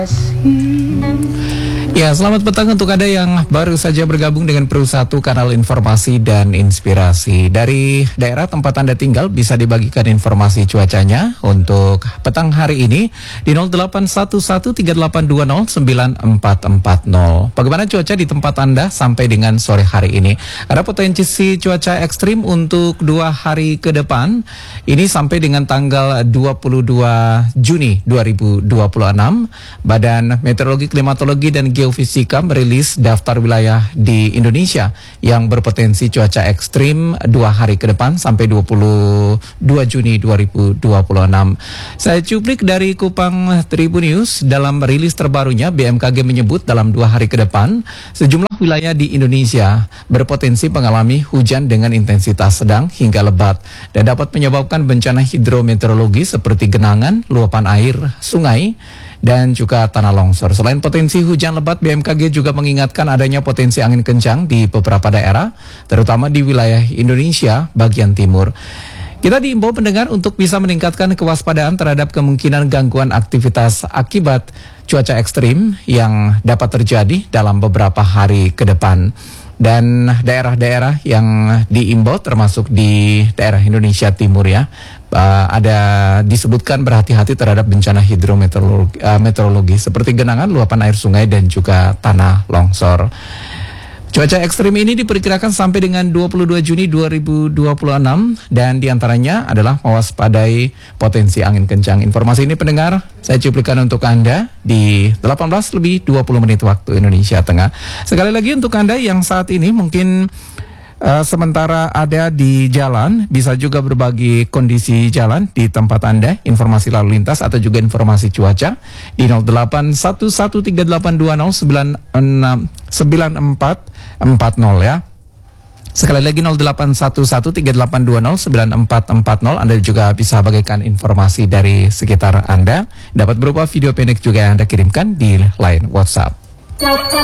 Ya, selamat petang untuk Anda yang baru saja bergabung dengan Peru1 Kanal Informasi dan Inspirasi. Dari daerah tempat Anda tinggal bisa dibagikan informasi cuacanya untuk petang hari ini di 081138209440. Bagaimana cuaca di tempat Anda sampai dengan sore hari ini? Ada potensi cuaca ekstrim untuk 2 hari ke depan. Ini sampai dengan tanggal 22 Juni 2026. Badan Meteorologi, Klimatologi dan Geofisika merilis daftar wilayah di Indonesia yang berpotensi cuaca ekstrim 2 hari ke depan sampai 22 Juni 2026. Saya cuplik dari Kupang Tribun News. Dalam rilis terbarunya, BMKG menyebut dalam 2 hari ke depan sejumlah wilayah di Indonesia berpotensi mengalami hujan dengan intensitas sedang hingga lebat dan dapat menyebabkan bencana hidrometeorologi seperti genangan, luapan air sungai, dan juga tanah longsor. Selain potensi hujan lebat, BMKG juga mengingatkan adanya potensi angin kencang di beberapa daerah, terutama di wilayah Indonesia bagian timur. Kita diimbau pendengar untuk bisa meningkatkan kewaspadaan terhadap kemungkinan gangguan aktivitas akibat cuaca ekstrim yang dapat terjadi dalam beberapa hari ke depan. Dan daerah-daerah yang diimbau termasuk di daerah Indonesia Timur ya, ada disebutkan berhati-hati terhadap bencana hidrometeorologi seperti genangan, luapan air sungai dan juga tanah longsor. Cuaca ekstrim ini diperkirakan sampai dengan 22 Juni 2026 dan diantaranya adalah mewaspadai potensi angin kencang. Informasi ini pendengar, saya cuplikan untuk Anda di 18:20 waktu Indonesia Tengah. Sekali lagi untuk Anda yang saat ini mungkin sementara ada di jalan, bisa juga berbagi kondisi jalan di tempat Anda, informasi lalu lintas atau juga informasi cuaca di 081138209440 ya. Sekali lagi 081138209440. Anda juga bisa bagikan informasi dari sekitar Anda, dapat berupa video pendek juga yang Anda kirimkan di line WhatsApp.